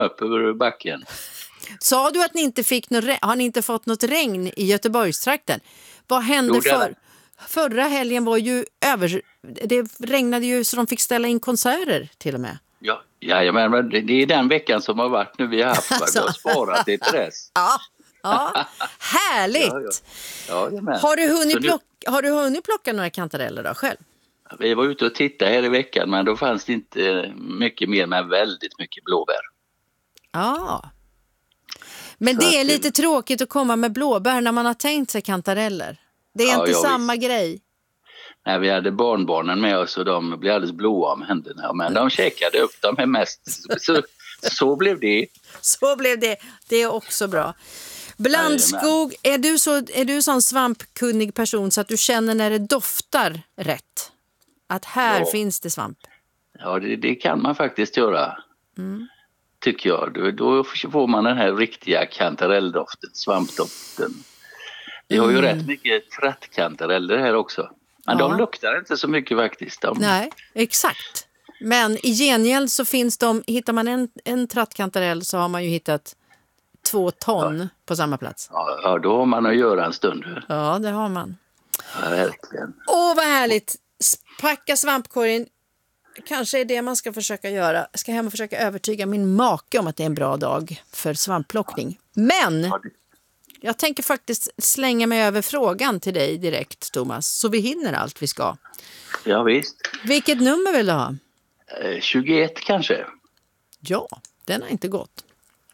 upp över backen. Sa du att ni inte fick har ni inte fått något regn i Göteborgstrakten? Vad hände förra helgen var ju det regnade ju så de fick ställa in konserter till och med. Ja, men det är den veckan som har varit nu vi har haft. Alltså. Jag har sparat det till dess. Ja, härligt! Ja, Har du hunnit plocka några kantareller då själv? Vi var ute och tittade här i veckan, men då fanns det inte mycket mer, men väldigt mycket blåbär. Ja. Men det är lite tråkigt att komma med blåbär när man har tänkt sig kantareller. Det är inte samma grej. Nej, vi hade barnbarnen med oss och de blev alldeles blåa om händerna. Men de käkade upp dem mest. Så blev det. Så blev det. Det är också bra. Blandskog, är du sån svampkunnig person så att du känner när det doftar rätt? Att här finns det svamp? Ja, det kan man faktiskt göra. Tycker jag. Då får man den här riktiga kantarelldoften, svampdoften. Vi har ju rätt mycket trattkantareller här också. Men de luktar inte så mycket faktiskt. Nej, exakt. Men i gengäld så finns hittar man en trattkantarell så har man ju hittat 2 ton på samma plats. Ja, då har man att göra en stund. Ja, det har man. Ja, verkligen. Åh, vad härligt. Packa svampkorgen. Kanske är det man ska försöka göra. Jag ska hem och försöka övertyga min make om att det är en bra dag för svampplockning. Men jag tänker faktiskt slänga mig över frågan till dig direkt, Thomas. Så vi hinner allt vi ska. Ja, visst. Vilket nummer vill du ha? 21 kanske. Ja, den har inte gått.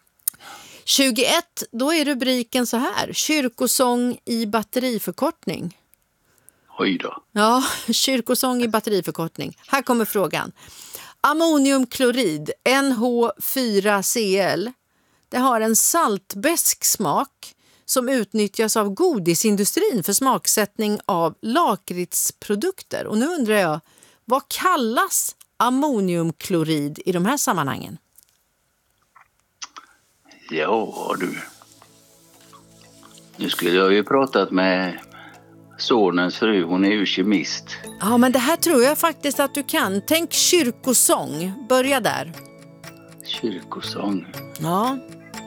21, då är rubriken så här. Kyrkosång i batteriförkortning. Oj då. Ja, kyrkosång i batteriförkortning. Här kommer frågan. Ammoniumklorid, NH4Cl. Det har en saltbesk smak som utnyttjas av godisindustrin för smaksättning av lakritsprodukter. Och nu undrar jag, vad kallas ammoniumklorid i de här sammanhangen? Ja du. Nu skulle jag ju pratat med sonens fru, hon är ju kemist. Ja, men det här tror jag faktiskt att du kan. Tänk kyrkosång, börja där. Kyrkosång. Ja.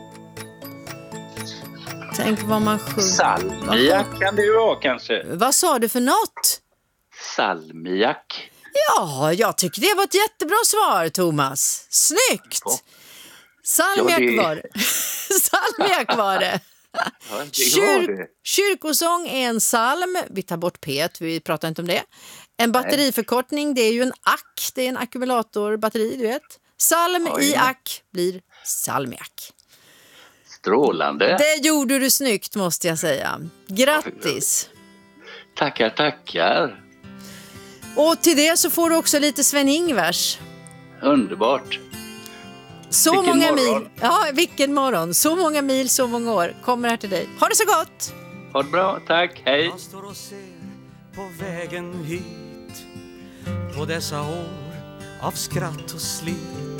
Tänk vad man sjunger. Salmiak kan det ju vara kanske. Vad sa du för något? Salmiak. Ja, jag tycker det var ett jättebra svar, Thomas. Snyggt! Salmiak var det. Salmiak var det. Kyrkosång är en salm. Vi tar bort P, vi pratar inte om det. En batteriförkortning, det är ju en ack. Det är en ackumulatorbatteri, du vet. Salm i ack blir salmiak. Strålande. Det gjorde du snyggt, måste jag säga. Grattis. Tackar. Och till det så får du också lite Sven-Ingvars. Underbart. Så vilken många morgon. Mil. Ja, vilken morgon. Så många mil, så många år. Kommer här till dig. Ha det så gott. Ha det bra, tack. Hej. Jag står och ser på vägen hit, på dessa år av skratt och slit.